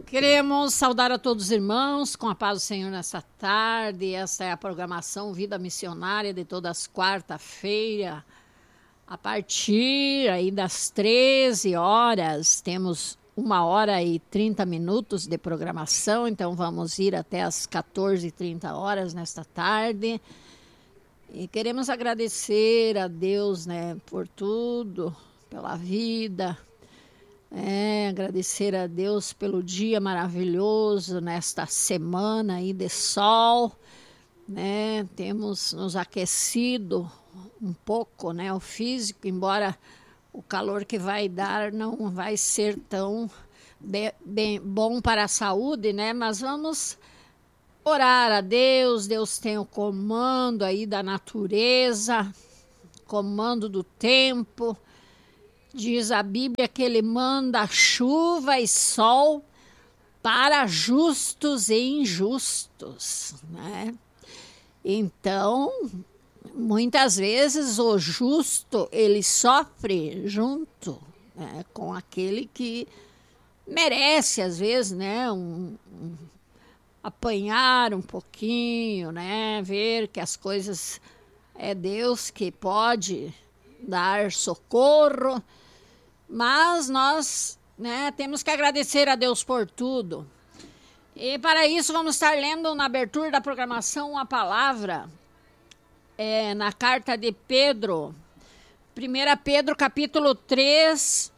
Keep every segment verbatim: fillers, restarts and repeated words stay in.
Queremos saudar a todos os irmãos com a paz do Senhor nessa tarde. Essa é a programação Vida Missionária de todas as quarta-feira. A partir aí das treze horas, temos uma hora e trinta minutos de programação, então vamos ir até as quatorze e trinta horas nesta tarde. E queremos agradecer a Deus, né, por tudo, pela vida. É, agradecer a Deus pelo dia maravilhoso nesta semana aí de sol, né? Temos nos aquecido um pouco, né? O físico, embora o calor que vai dar não vai ser tão bem, bem, bom para a saúde, né? Mas vamos orar a Deus. Deus tem o comando aí da natureza, comando do tempo. Diz a Bíblia que ele manda chuva e sol para justos e injustos, né? Então, muitas vezes o justo, ele sofre junto, né, com aquele que merece, às vezes, né, um, um, apanhar um pouquinho, né, ver que as coisas é Deus que pode dar socorro. Mas nós, né, temos que agradecer a Deus por tudo. E para isso vamos estar lendo na abertura da programação uma palavra é, na carta de Pedro. primeira Pedro capítulo três.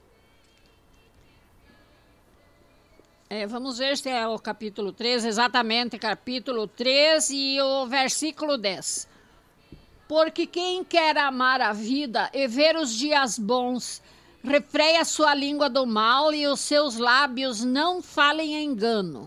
É, vamos ver se é o capítulo três, exatamente capítulo três e o versículo dez. Porque quem quer amar a vida e ver os dias bons, refreie a sua língua do mal e os seus lábios não falem engano.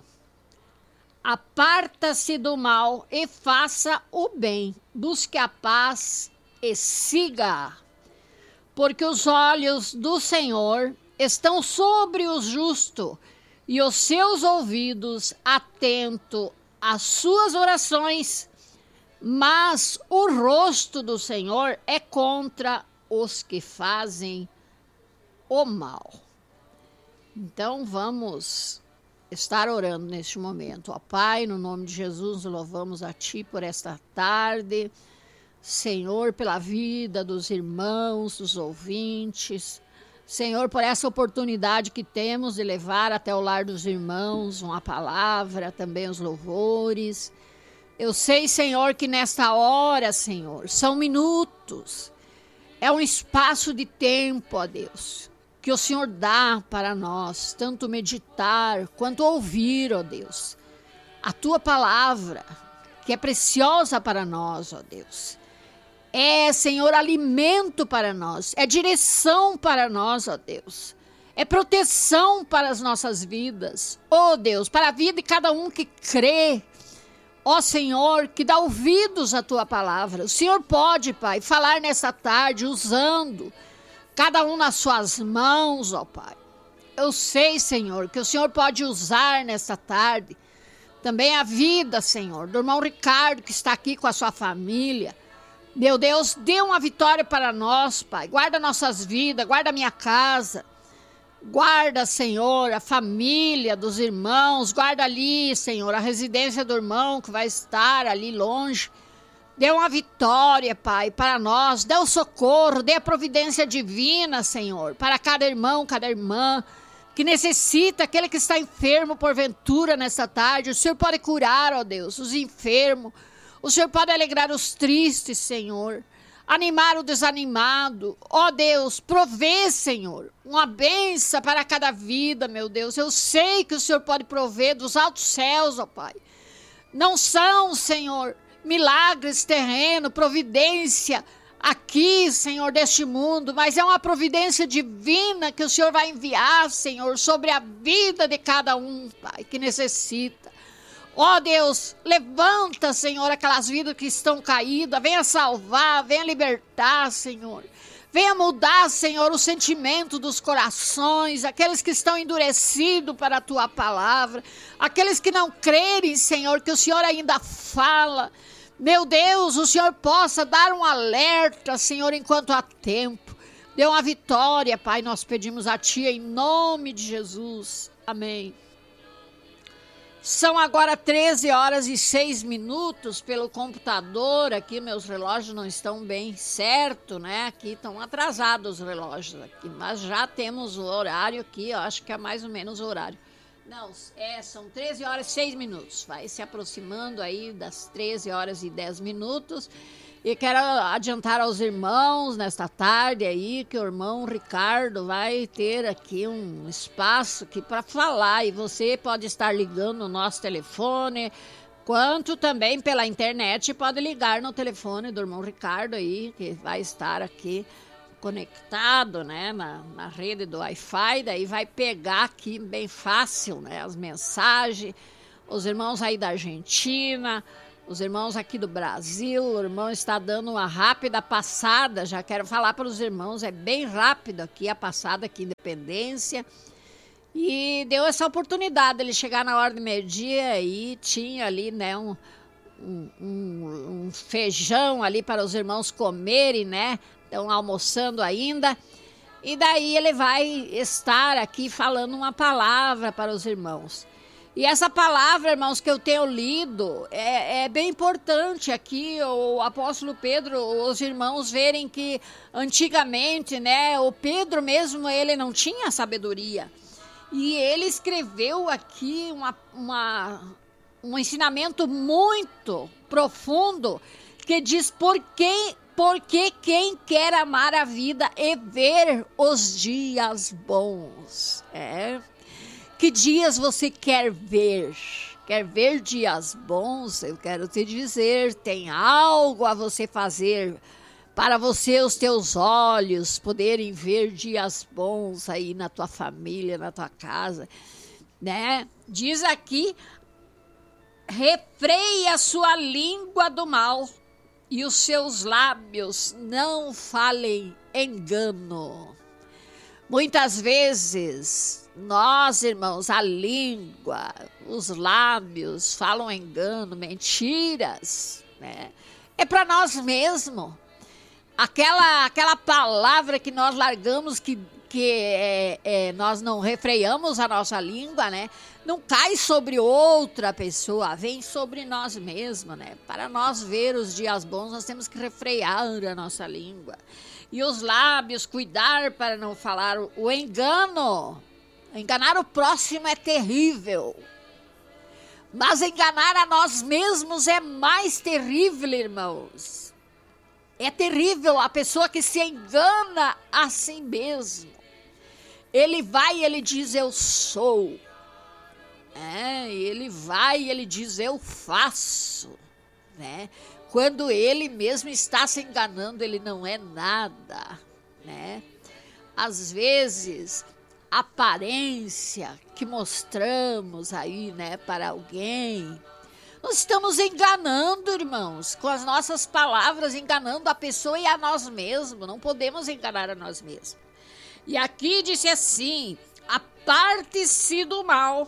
Aparta-se do mal e faça o bem, busque a paz e siga. Porque os olhos do Senhor estão sobre o justo e os seus ouvidos atentos às suas orações, mas o rosto do Senhor é contra os que fazem o mal. Então vamos estar orando neste momento. Ó Pai, no nome de Jesus, louvamos a Ti por esta tarde. Senhor, pela vida dos irmãos, dos ouvintes. Senhor, por essa oportunidade que temos de levar até o lar dos irmãos uma palavra, também os louvores. Eu sei, Senhor, que nesta hora, Senhor, são minutos. É um espaço de tempo, ó Deus, que o Senhor dá para nós, tanto meditar quanto ouvir, ó Deus, a Tua palavra, que é preciosa para nós, ó Deus. É, Senhor, alimento para nós, é direção para nós, ó Deus. É proteção para as nossas vidas, ó Deus, para a vida de cada um que crê. Ó Senhor, que dá ouvidos à Tua palavra. O Senhor pode, Pai, falar nessa tarde usando cada um nas suas mãos, ó Pai. Eu sei, Senhor, que o Senhor pode usar nessa tarde também a vida, Senhor, do irmão Ricardo, que está aqui com a sua família. Meu Deus, dê uma vitória para nós, Pai. Guarda nossas vidas, guarda a minha casa. Guarda, Senhor, a família dos irmãos. Guarda ali, Senhor, a residência do irmão que vai estar ali longe. Dê uma vitória, Pai, para nós. Dê o socorro, dê a providência divina, Senhor, para cada irmão, cada irmã que necessita, aquele que está enfermo porventura nesta tarde. O Senhor pode curar, ó Deus, os enfermos. O Senhor pode alegrar os tristes, Senhor. Animar o desanimado. Ó Deus, provê, Senhor, uma bênção para cada vida, meu Deus. Eu sei que o Senhor pode prover dos altos céus, ó Pai. Não são, Senhor, milagres terreno, providência aqui, Senhor, deste mundo, mas é uma providência divina que o Senhor vai enviar, Senhor, sobre a vida de cada um, Pai, que necessita. Ó Deus, levanta, Senhor, aquelas vidas que estão caídas, venha salvar, venha libertar, Senhor. Venha mudar, Senhor, o sentimento dos corações, aqueles que estão endurecidos para a Tua palavra, aqueles que não crerem, Senhor, que o Senhor ainda fala. Meu Deus, o Senhor possa dar um alerta, Senhor, enquanto há tempo. Dê uma vitória, Pai, nós pedimos a Ti em nome de Jesus. Amém São agora treze horas e seis minutos pelo computador. Aqui meus relógios não estão bem certo, né? Aqui estão atrasados os relógios aqui, mas já temos o horário aqui, eu acho que é mais ou menos o horário. Não, é, são treze horas e seis minutos. Vai se aproximando aí das treze horas e dez minutos. E quero adiantar aos irmãos nesta tarde aí que o irmão Ricardo vai ter aqui um espaço aqui para falar. E você pode estar ligando no nosso telefone, quanto também pela internet pode ligar no telefone do irmão Ricardo aí, que vai estar aqui conectado, né, na, na rede do Wi-Fi. Daí vai pegar aqui bem fácil, né, as mensagens. Os irmãos aí da Argentina, os irmãos aqui do Brasil, o irmão está dando uma rápida passada, já quero falar para os irmãos, é bem rápido aqui a passada aqui em Independência, e deu essa oportunidade, ele chegar na hora de meio-dia e tinha ali, né, um, um, um, um feijão ali para os irmãos comerem, né, estão almoçando ainda, e daí ele vai estar aqui falando uma palavra para os irmãos. E essa palavra, irmãos, que eu tenho lido, é, é bem importante aqui, o apóstolo Pedro, os irmãos verem que antigamente, né, o Pedro mesmo, ele não tinha sabedoria. E ele escreveu aqui uma, uma, um ensinamento muito profundo, que diz por que, porque quem quer amar a vida e ver os dias bons. É... Que dias você quer ver? Quer ver dias bons? Eu quero te dizer, tem algo a você fazer para você, os teus olhos poderem ver dias bons aí na tua família, na tua casa, né? Diz aqui, refreie a sua língua do mal e os seus lábios não falem engano. Muitas vezes, nós, irmãos, a língua, os lábios falam engano, mentiras, né? É para nós mesmos. Aquela, aquela palavra que nós largamos, que, que é, é, nós não refreamos a nossa língua, né? Não cai sobre outra pessoa, vem sobre nós mesmos, né? Para nós ver os dias bons, nós temos que refrear a nossa língua. E os lábios, cuidar para não falar o engano. Enganar o próximo é terrível. Mas enganar a nós mesmos é mais terrível, irmãos. É terrível a pessoa que se engana a si mesmo. Ele vai e ele diz, eu sou. É, ele vai e ele diz, eu faço. Né? Quando ele mesmo está se enganando, ele não é nada, né? Às vezes, a aparência que mostramos aí, né, para alguém, nós estamos enganando, irmãos, com as nossas palavras, enganando a pessoa e a nós mesmos. Não podemos enganar a nós mesmos. E aqui disse assim, aparte-se do mal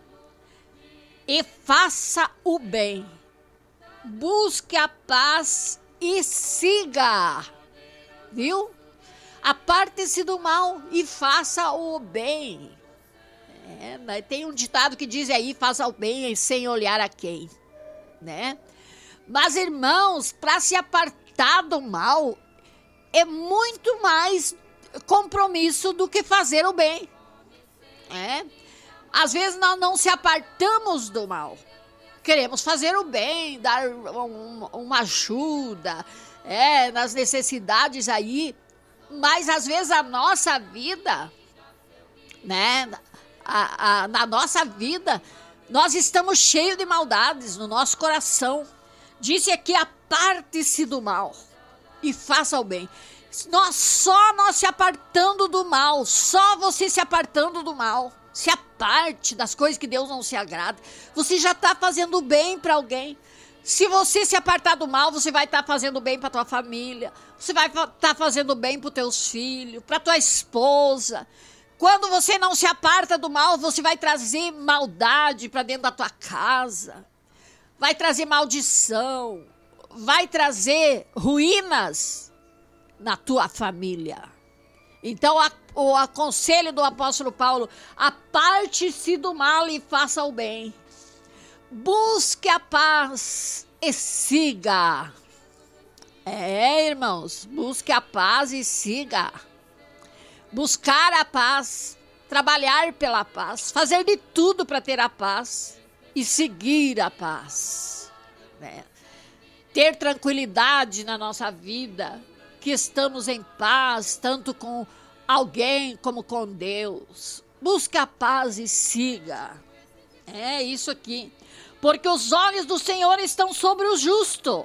e faça o bem. Busque a paz e siga, viu? Aparte-se do mal e faça o bem. É, tem um ditado que diz aí, faça o bem sem olhar a quem, né? Mas, irmãos, para se apartar do mal, é muito mais compromisso do que fazer o bem. É? Às vezes nós não se apartamos do mal. Queremos fazer o bem, dar um, uma ajuda, é, nas necessidades aí, mas às vezes a nossa vida, né, a, a, na nossa vida, nós estamos cheios de maldades no nosso coração. Disse aqui, aparte-se do mal e faça o bem. Nós, só nós se apartando do mal, só você se apartando do mal. Se aparte das coisas que Deus não se agrada. Você já está fazendo bem para alguém. Se você se apartar do mal, você vai estar tá fazendo bem para tua família. Você vai estar tá fazendo bem para os teus filhos, para tua esposa. Quando você não se aparta do mal, você vai trazer maldade para dentro da tua casa. Vai trazer maldição. Vai trazer ruínas na tua família. Então, a, o aconselho do apóstolo Paulo, aparte-se do mal e faça o bem. Busque a paz e siga. É, irmãos, busque a paz e siga. Buscar a paz, trabalhar pela paz, fazer de tudo para ter a paz e seguir a paz. Né? Ter tranquilidade na nossa vida, que estamos em paz, tanto com alguém como com Deus. Busque a paz e siga. É isso aqui. Porque os olhos do Senhor estão sobre o justo.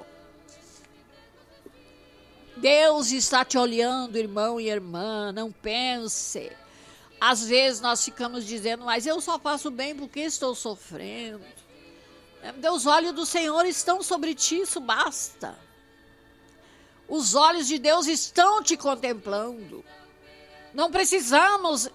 Deus está te olhando, irmão e irmã, não pense. Às vezes nós ficamos dizendo, mas eu só faço bem porque estou sofrendo. Os olhos do Senhor estão sobre ti, isso basta. Os olhos de Deus estão te contemplando. Não precisamos